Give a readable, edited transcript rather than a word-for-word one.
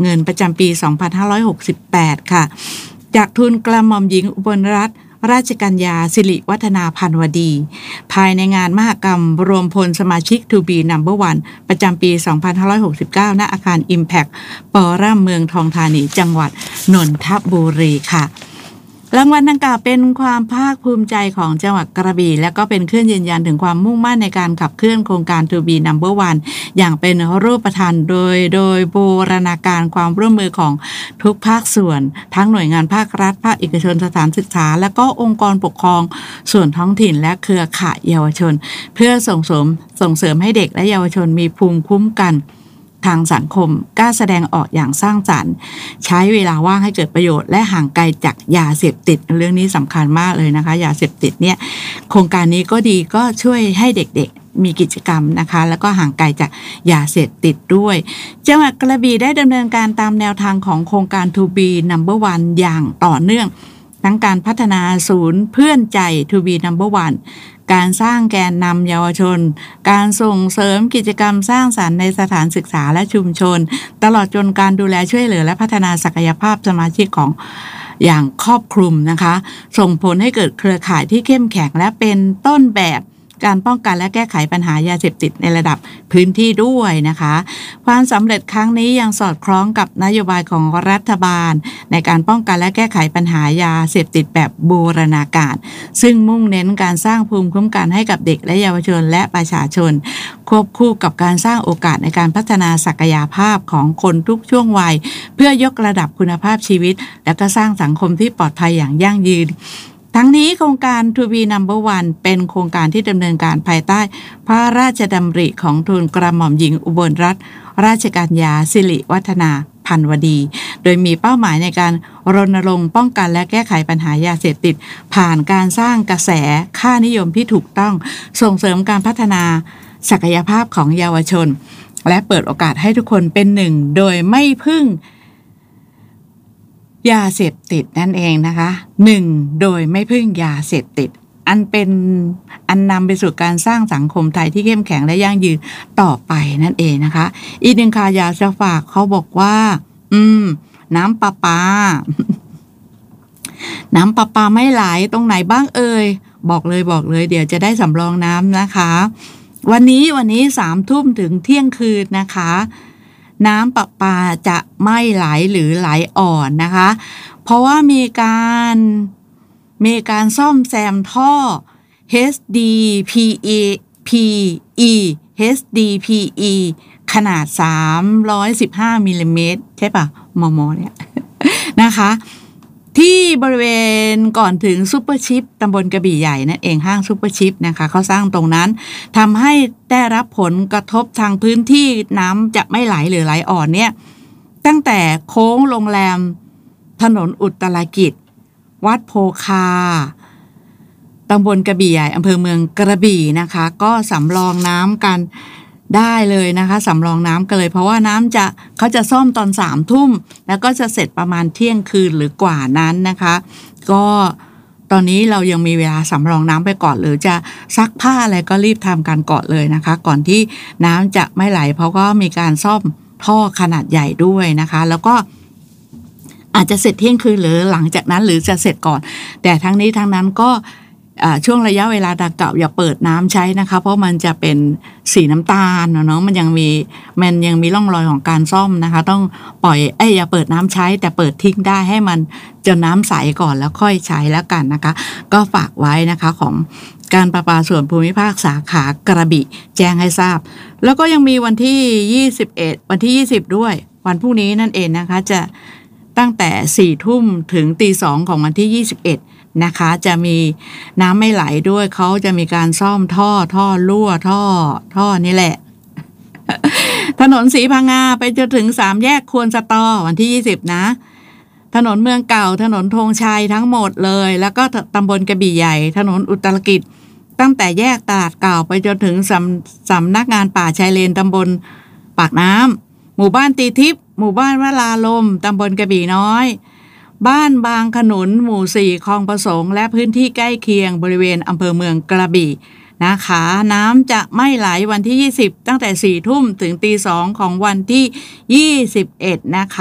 เงินประจำปี 2568 ค่ะจากทุนกระหม่อมหญิงอุบลรัตน์ราชกัญญาสิริวัฒนาพันวดี ภายในงานมหกรรมรวมพลสมาชิก To be Number One ประจำปี 2569 ณ อาคาร Impact ปร่ำเมืองทองธานีจังหวัดนนทบุรีค่ะรางวัลดังกล่าวเป็นความภาคภูมิใจของจังหวัดกระบี่และก็เป็นเครื่องยืนยันถึงความมุ่งมั่นในการขับเคลื่อนโครงการ To be Number One อย่างเป็นรูปธรรมโดยบูรณาการความร่วมมือของทุกภาคส่วนทั้งหน่วยงานภาครัฐภาคเอกชนสถานศึกษาและก็องค์กรปกครองส่วนท้องถิ่นและเครือข่ายเยาวชนเพื่อส่งเสริมให้เด็กและเยาวชนมีภูมิคุ้มกันทางสังคมกล้าแสดงออกอย่างสร้างสรรค์ใช้เวลาว่างให้เกิดประโยชน์และห่างไกลจากยาเสพติดเรื่องนี้สำคัญมากเลยนะคะยาเสพติดเนี่ยโครงการนี้ก็ดีก็ช่วยให้เด็กๆมีกิจกรรมนะคะแล้วก็ห่างไกลจากยาเสพติดด้วยจังหวัดกระบี่ได้ดำเนินการตามแนวทางของโครงการ To be Number One อย่างต่อเนื่องทั้งการพัฒนาศูนย์เพื่อนใจ To be Number One การสร้างแกนนำเยาวชนการส่งเสริมกิจกรรมสร้างสรรค์ในสถานศึกษาและชุมชนตลอดจนการดูแลช่วยเหลือและพัฒนาศักยภาพสมาชิกของอย่างครอบคลุมนะคะส่งผลให้เกิดเครือข่ายที่เข้มแข็งและเป็นต้นแบบการป้องกันและแก้ไขปัญหายาเสพติดในระดับพื้นที่ด้วยนะคะความสำเร็จครั้งนี้ยังสอดคล้องกับนโยบายของรัฐบาลในการป้องกันและแก้ไขปัญหายาเสพติดแบบบูรณาการซึ่งมุ่งเน้นการสร้างภูมิคุ้มกันให้กับเด็กและเยาวชนและประชาชนควบคู่กับการสร้างโอกาสในการพัฒนาศักยภาพของคนทุกช่วงวัยเพื่อยกระดับคุณภาพชีวิตและก็สร้างสังคมที่ปลอดภัยอย่างยั่งยืนทั้งนี้โครงการ To be Number One เป็นโครงการที่ดำเนินการภายใต้พระราชดำริของทุนกระหม่อมหญิงอุบลรัตน์ราชกัญญาสิริวัฒนาพันวดีโดยมีเป้าหมายในการรณรงค์ป้องกันและแก้ไขปัญหายาเสพติดผ่านการสร้างกระแสค่านิยมที่ถูกต้องส่งเสริมการพัฒนาศักยภาพของเยาวชนและเปิดโอกาสให้ทุกคนเป็นหนึ่งโดยไม่พึ่งยาเสพติดนั่นเองนะคะ1โดยไม่พึ่งยาเสพติดอันนำไปสู่การสร้างสังคมไทยที่เข้มแข็งและยั่งยืนต่อไปนั่นเองนะคะอีกหนึ่งข่าวอยากจะฝากเขาบอกว่าน้ำประปา น้ำประปาไม่ไหลตรงไหนบ้างบอกเลยเดี๋ยวจะได้สำรองน้ำนะคะวันนี้3 ทุ่มถึงเที่ยงคืนนะคะน้ำประปาจะไม่ไหลหรือไหลอ่อนนะคะเพราะว่ามีการซ่อมแซมท่อ HDPE ขนาด315มิลลิเมตรใช่ป่ะมมเนี่ยนะคะที่บริเวณก่อนถึงซุปเปอร์ชิปตำบลกระบี่ใหญ่นั่นเองห้างซุปเปอร์ชิปนะคะเขาสร้างตรงนั้นทำให้ได้รับผลกระทบทางพื้นที่น้ำจะไม่ไหลหรือไหลอ่อนเนี่ยตั้งแต่โค้งโรงแรมถนนอุตรกิจวัดโพคาตำบลกระบี่ใหญ่อำเภอเมืองกระบี่นะคะก็สำรองน้ำกันได้เลยนะคะสำรองน้ำกันเลยเพราะว่าเขาจะซ่อมตอน3 ทุ่มแล้วก็จะเสร็จประมาณเที่ยงคืนหรือกว่านั้นนะคะก็ตอนนี้เรายังมีเวลาสำรองน้ำไปก่อนหรือจะซักผ้าอะไรก็รีบทำกันก่อนเลยนะคะก่อนที่น้ำจะไม่ไหลเพราะก็มีการซ่อมท่อขนาดใหญ่ด้วยนะคะแล้วก็อาจจะเสร็จเที่ยงคืนหรือหลังจากนั้นหรือจะเสร็จก่อนแต่ทั้งนี้ทั้งนั้นก็ช่วงระยะเวลาดังกล่าวอย่าเปิดน้ำใช้นะคะเพราะมันจะเป็นสีน้ำตาลเนาะมันยังมีร่องรอยของการซ่อมนะคะต้องปล่อยอย่าเปิดน้ำใช้แต่เปิดทิ้งได้ให้มันจนน้ำใสก่อนแล้วค่อยใช้แล้วกันนะคะก็ฝากไว้นะคะของการประปาส่วนภูมิภาคสาขากระบี่แจ้งให้ทราบแล้วก็ยังมีวันที่21วันที่20ด้วยวันพรุ่งนี้นั่นเองนะคะจะตั้งแต่4 ทุ่มถึงตี 2ของวันที่21นะคะจะมีน้ำไม่ไหลด้วยเขาจะมีการซ่อมท่อรั่วท่อนี่แหละ ถนนศรีพังงาไปจนถึง3 แยกควนสตอวันที่20นะถนนเมืองเก่าถนนธงชัยทั้งหมดเลยแล้วก็ตำบลกระบี่ใหญ่ถนนอุตรกิจตั้งแต่แยกตลาดเก่าไปจนถึงสำนักงานป่าชายเลนตำบลปากน้ำหมู่บ้านตีทิพย์หมู่บ้านวลาลมตำบลกระบี่น้อยบ้านบางขนุนหมู่4คลองประสงค์และพื้นที่ใกล้เคียงบริเวณอำเภอเมืองกระบี่นะคะน้ำจะไม่ไหลวันที่20ตั้งแต่4 ทุ่มถึงตี 2ของวันที่21นะคะ